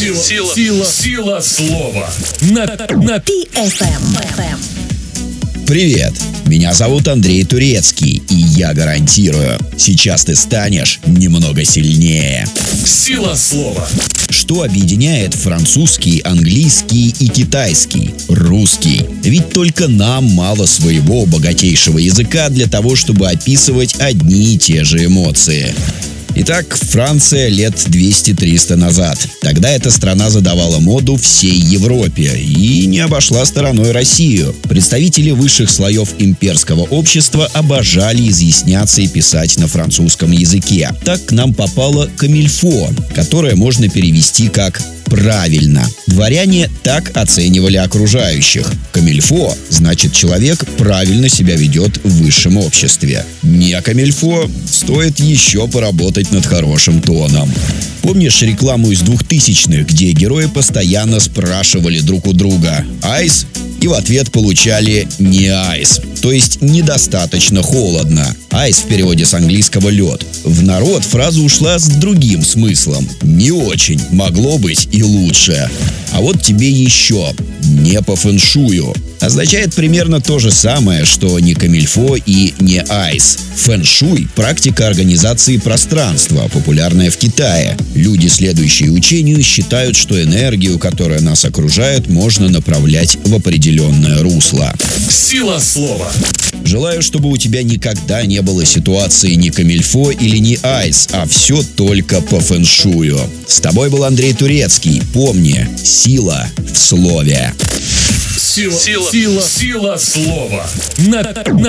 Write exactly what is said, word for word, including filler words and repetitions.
Сила, сила, сила, сила слова. На, на пи эф эм. Привет, меня зовут Андрей Турецкий, и я гарантирую, сейчас ты станешь немного сильнее. сила слова. Что объединяет французский, английский и китайский? Русский. Ведь только нам мало своего богатейшего языка для того, чтобы описывать одни и те же эмоции. Итак, Франция лет двести-триста назад. Тогда эта страна задавала моду всей Европе и не обошла стороной Россию. Представители высших слоев имперского общества обожали изъясняться и писать на французском языке. Так к нам попало камильфо, которое можно перевести как «правильно». Дворяне так оценивали окружающих. Камильфо значит, человек правильно себя ведет в высшем обществе. Не камильфо, стоит еще поработать над хорошим тоном. Помнишь рекламу из двухтысячных, где герои постоянно спрашивали друг у друга «Айс?» и в ответ получали «не айс», то есть недостаточно холодно. Айс в переводе с английского «лед». В народ фраза ушла с другим смыслом. Не очень, могло быть и лучше. А вот тебе еще «не по фэншую». Означает примерно то же самое, что не камильфо и не айс. Фэн-шуй – практика организации пространства, популярная в Китае. Люди, следующие учению, считают, что энергию, которая нас окружает, можно направлять в определенное русло. Сила слова. Желаю, чтобы у тебя никогда не было ситуации ни камильфо или ни айс, а все только по фэн-шую. С тобой был Андрей Турецкий. Помни, сила в слове. Сила, сила, сила, сила слова. На, на